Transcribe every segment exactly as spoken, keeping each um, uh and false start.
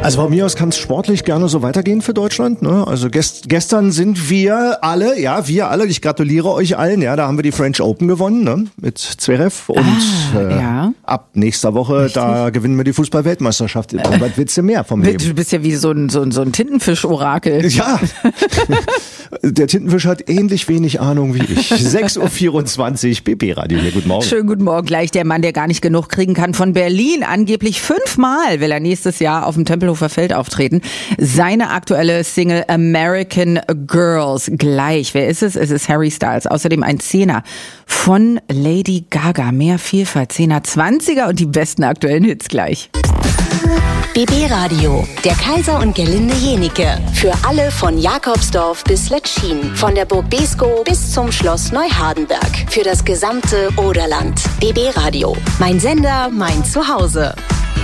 Also von mir aus kann es sportlich gerne so weitergehen für Deutschland. Ne? Also gest- gestern sind wir alle, ja, wir alle, ich gratuliere euch allen, ja, da haben wir die French Open gewonnen, ne? Mit Zverev und ah, äh, ja. ab nächster Woche, Richtig. da gewinnen wir die Fußball-Weltmeisterschaft. Äh, Was willst du mehr vom Leben? Du bist ja wie so ein, so ein, so ein Tintenfisch-Orakel. Ja, der Tintenfisch hat ähnlich wenig Ahnung wie ich. sechs Uhr vierundzwanzig, B B Radio hier, guten Morgen. Schönen guten Morgen, gleich der Mann, der gar nicht genug kriegen kann von Berlin. Angeblich fünfmal will er nächstes Jahr auf dem Tempelhofer Feld auftreten. Seine aktuelle Single American Girls. Gleich. Wer ist es? Es ist Harry Styles. Außerdem ein Zehner von Lady Gaga. Mehr Vielfalt. Zehner, Zwanziger und die besten aktuellen Hits gleich. B B Radio, der Kaiser und Gerlinde Jenike. Für alle von Jakobsdorf bis Letschin. Von der Burg Beeskow bis zum Schloss Neuhardenberg. Für das gesamte Oderland. B B Radio. Mein Sender, mein Zuhause.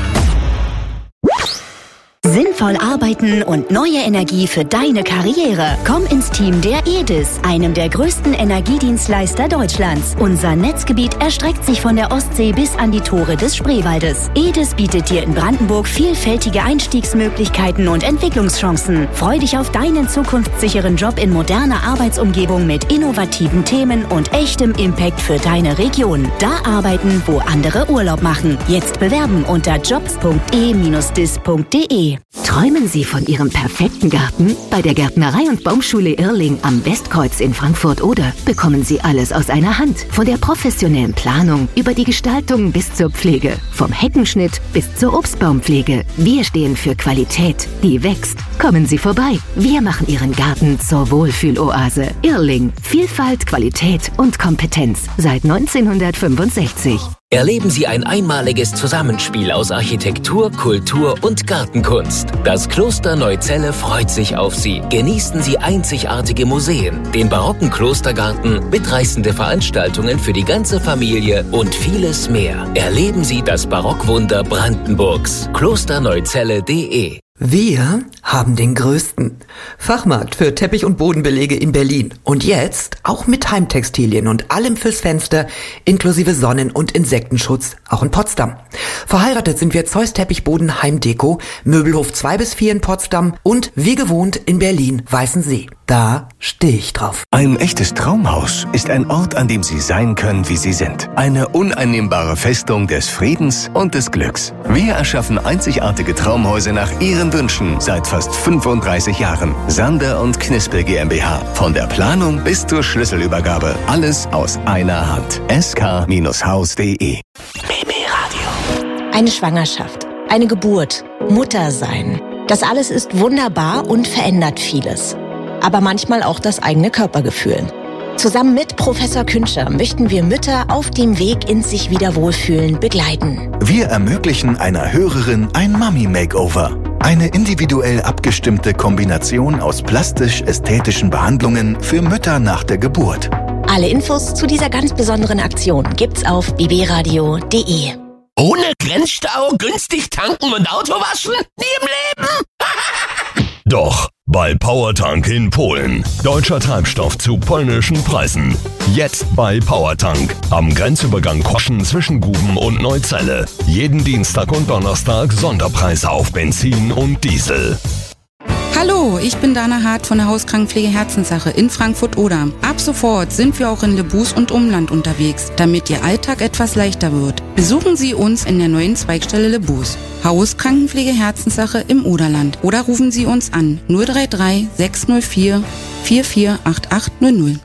Sinnvoll arbeiten und neue Energie für deine Karriere. Komm ins Team der E D I S, einem der größten Energiedienstleister Deutschlands. Unser Netzgebiet erstreckt sich von der Ostsee bis an die Tore des Spreewaldes. E D I S bietet dir in Brandenburg vielfältige Einstiegsmöglichkeiten und Entwicklungschancen. Freu dich auf deinen zukunftssicheren Job in moderner Arbeitsumgebung mit innovativen Themen und echtem Impact für deine Region. Da arbeiten, wo andere Urlaub machen. Jetzt bewerben unter jobs punkt e dash dis punkt de. Träumen Sie von Ihrem perfekten Garten? Bei der Gärtnerei- und Baumschule Irrling am Westkreuz in Frankfurt-Oder bekommen Sie alles aus einer Hand. Von der professionellen Planung über die Gestaltung bis zur Pflege. Vom Heckenschnitt bis zur Obstbaumpflege. Wir stehen für Qualität, die wächst. Kommen Sie vorbei. Wir machen Ihren Garten zur Wohlfühloase. Irrling. Vielfalt, Qualität und Kompetenz. Seit neunzehnhundertfünfundsechzig. Erleben Sie ein einmaliges Zusammenspiel aus Architektur, Kultur und Gartenkunst. Das Kloster Neuzelle freut sich auf Sie. Genießen Sie einzigartige Museen, den barocken Klostergarten, mitreißende Veranstaltungen für die ganze Familie und vieles mehr. Erleben Sie das Barockwunder Brandenburgs. klosterneuzelle punkt de. Wir haben den größten Fachmarkt für Teppich- und Bodenbelege in Berlin. Und jetzt auch mit Heimtextilien und allem fürs Fenster, inklusive Sonnen- und Insektenschutz, auch in Potsdam. Verheiratet sind wir Zeus Teppichboden Heimdeko, Möbelhof zwei bis vier in Potsdam und wie gewohnt in Berlin Weißensee. Da stehe ich drauf. Ein echtes Traumhaus ist ein Ort, an dem Sie sein können, wie Sie sind. Eine uneinnehmbare Festung des Friedens und des Glücks. Wir erschaffen einzigartige Traumhäuser nach Ihren Wünschen seit fast fünfunddreißig Jahren. Sander und Knispel GmbH. Von der Planung bis zur Schlüsselübergabe. Alles aus einer Hand. s k Haus punkt de. B B Radio. Eine Schwangerschaft, eine Geburt, Mutter sein. Das alles ist wunderbar und verändert vieles. Aber manchmal auch das eigene Körpergefühl. Zusammen mit Professor Künscher möchten wir Mütter auf dem Weg ins sich wieder wohlfühlen begleiten. Wir ermöglichen einer Hörerin ein Mami-Makeover. Eine individuell abgestimmte Kombination aus plastisch-ästhetischen Behandlungen für Mütter nach der Geburt. Alle Infos zu dieser ganz besonderen Aktion gibt's auf b b radio punkt de. Ohne Grenzstau, günstig tanken und Auto waschen? Nie im Leben! Doch, bei Powertank in Polen. Deutscher Treibstoff zu polnischen Preisen. Jetzt bei Powertank. Am Grenzübergang Koschen zwischen Guben und Neuzelle. Jeden Dienstag und Donnerstag Sonderpreise auf Benzin und Diesel. Hallo, ich bin Dana Hart von der Hauskrankenpflege Herzenssache in Frankfurt-Oder. Ab sofort sind wir auch in Lebus und Umland unterwegs, damit Ihr Alltag etwas leichter wird. Besuchen Sie uns in der neuen Zweigstelle Lebus. Hauskrankenpflege Herzenssache im Oderland. Oder rufen Sie uns an null drei drei sechs null vier vier vier acht acht null null.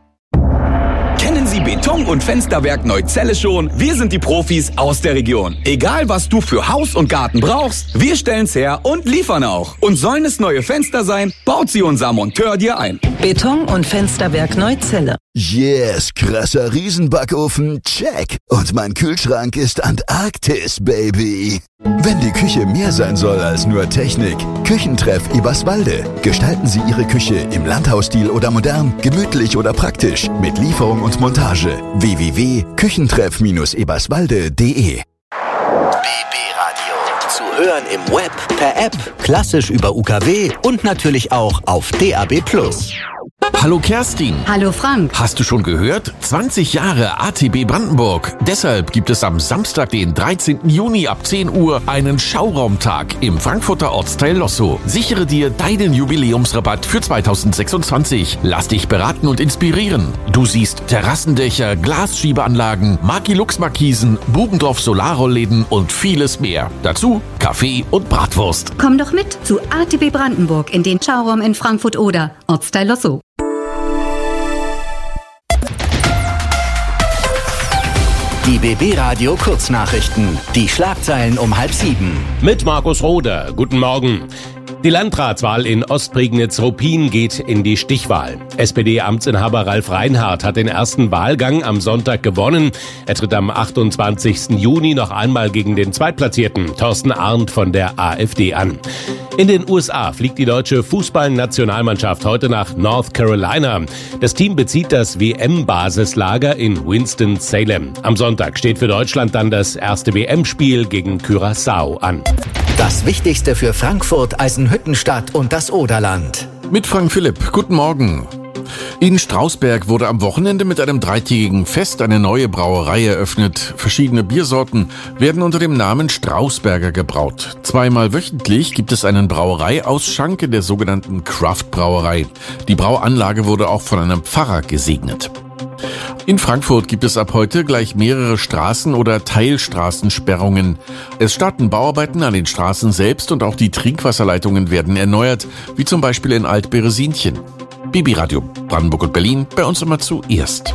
Kennen Sie Beton- und Fensterwerk Neuzelle schon? Wir sind die Profis aus der Region. Egal, was du für Haus und Garten brauchst, wir stellen's her und liefern auch. Und sollen es neue Fenster sein, baut sie unser Monteur dir ein. Beton- und Fensterwerk Neuzelle. Yes, krasser Riesenbackofen, check. Und mein Kühlschrank ist Antarktis, Baby. Wenn die Küche mehr sein soll als nur Technik, Küchentreff Eberswalde. Gestalten Sie Ihre Küche im Landhausstil oder modern, gemütlich oder praktisch, mit Lieferung und Montage. w w w punkt küchentreff eberswalde punkt de. B B Radio. Zu hören im Web, per App, klassisch über U K W und natürlich auch auf D A B plus. Hallo Kerstin. Hallo Frank. Hast du schon gehört? zwanzig Jahre A T B Brandenburg. Deshalb gibt es am Samstag, den dreizehnten Juni ab zehn Uhr einen Schauraumtag im Frankfurter Ortsteil Lossow. Sichere dir deinen Jubiläumsrabatt für zweitausendsechsundzwanzig. Lass dich beraten und inspirieren. Du siehst Terrassendächer, Glasschiebeanlagen, Magilux-Markisen, Bubendorf Solarrollläden und vieles mehr. Dazu Kaffee und Bratwurst. Komm doch mit zu A T B Brandenburg in den Schauraum in Frankfurt-Oder, Ortsteil Lossow. Die B B-Radio Kurznachrichten. Die Schlagzeilen um halb sieben. Mit Markus Roder. Guten Morgen. Die Landratswahl in Ostprignitz-Ruppin geht in die Stichwahl. S P D-Amtsinhaber Ralf Reinhardt hat den ersten Wahlgang am Sonntag gewonnen. Er tritt am achtundzwanzigsten Juni noch einmal gegen den Zweitplatzierten Thorsten Arndt von der AfD an. In den U S A fliegt die deutsche Fußballnationalmannschaft heute nach North Carolina. Das Team bezieht das W M-Basislager in Winston-Salem. Am Sonntag steht für Deutschland dann das erste W M-Spiel gegen Curaçao an. Das Wichtigste für Frankfurt, Eisenhüttenstadt und das Oderland. Mit Frank Philipp. Guten Morgen. In Strausberg wurde am Wochenende mit einem dreitägigen Fest eine neue Brauerei eröffnet. Verschiedene Biersorten werden unter dem Namen Strausberger gebraut. Zweimal wöchentlich gibt es einen Brauereiausschank in der sogenannten Craft-Brauerei. Die Brauanlage wurde auch von einem Pfarrer gesegnet. In Frankfurt gibt es ab heute gleich mehrere Straßen- oder Teilstraßensperrungen. Es starten Bauarbeiten an den Straßen selbst und auch die Trinkwasserleitungen werden erneuert, wie zum Beispiel in Alt-Beresinchen. B B-Radio Brandenburg und Berlin, bei uns immer zuerst.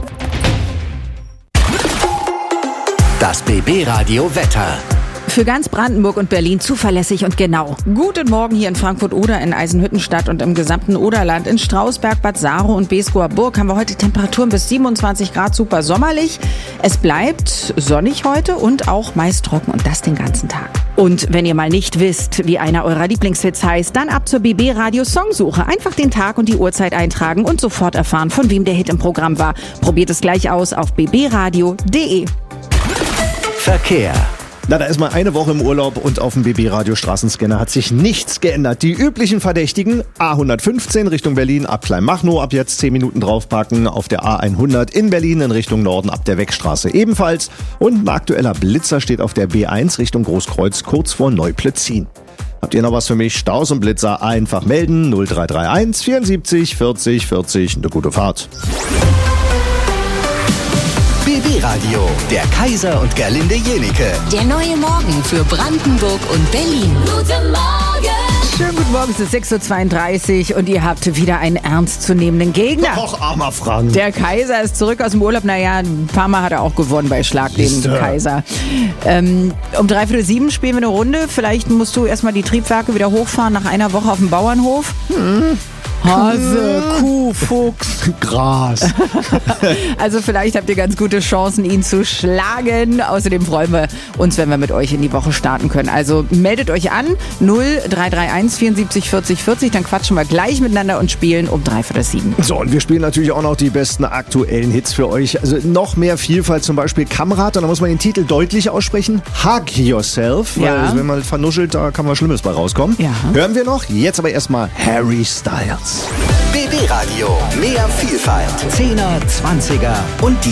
Das B B-Radio Wetter. Für ganz Brandenburg und Berlin zuverlässig und genau. Guten Morgen hier in Frankfurt-Oder, in Eisenhüttenstadt und im gesamten Oderland. In Strausberg, Bad Saro und Beeskower Burg haben wir heute Temperaturen bis siebenundzwanzig Grad, super sommerlich. Es bleibt sonnig heute und auch meist trocken und das den ganzen Tag. Und wenn ihr mal nicht wisst, wie einer eurer Lieblingshits heißt, dann ab zur B B-Radio Songsuche. Einfach den Tag und die Uhrzeit eintragen und sofort erfahren, von wem der Hit im Programm war. Probiert es gleich aus auf b b radio punkt d e. Verkehr. Na, da ist mal eine Woche im Urlaub und auf dem B B-Radio Straßenscanner hat sich nichts geändert. Die üblichen Verdächtigen, A hundertfünfzehn Richtung Berlin ab Kleinmachnow ab jetzt zehn Minuten draufpacken, auf der A hundert in Berlin in Richtung Norden ab der Wegstraße ebenfalls und ein aktueller Blitzer steht auf der B eins Richtung Großkreuz kurz vor Neuplötzin. Habt ihr noch was für mich? Staus und Blitzer einfach melden, null drei drei eins vierundsiebzig vierzig vierzig, eine gute Fahrt. B B-Radio, der Kaiser und Gerlinde Jenike. Der neue Morgen für Brandenburg und Berlin. Guten Morgen! Schönen guten Morgen, es ist sechs Uhr zweiunddreißig und ihr habt wieder einen ernstzunehmenden Gegner. Doch, armer Frank. Der Kaiser ist zurück aus dem Urlaub. Naja, ein paar Mal hat er auch gewonnen bei Schlag den Kaiser. Ähm, um dreiviertel sieben spielen wir eine Runde. Vielleicht musst du erstmal die Triebwerke wieder hochfahren nach einer Woche auf dem Bauernhof. Hm. Hase, Kuh, Fuchs, Gras. Also vielleicht habt ihr ganz gute Chancen, ihn zu schlagen. Außerdem freuen wir uns, wenn wir mit euch in die Woche starten können. Also meldet euch an, null drei drei eins vierundsiebzig vierzig vierzig, dann quatschen wir gleich miteinander und spielen um dreiviertel sieben. So, und wir spielen natürlich auch noch die besten aktuellen Hits für euch. Also noch mehr Vielfalt, zum Beispiel Kamerad, und da muss man den Titel deutlich aussprechen. Hug Yourself, weil Ja. wenn man vernuschelt, da kann was Schlimmes bei rauskommen. Ja. Hören wir noch, jetzt aber erstmal Harry Styles. B B-Radio, mehr Vielfalt. Zehner, Zwanziger und die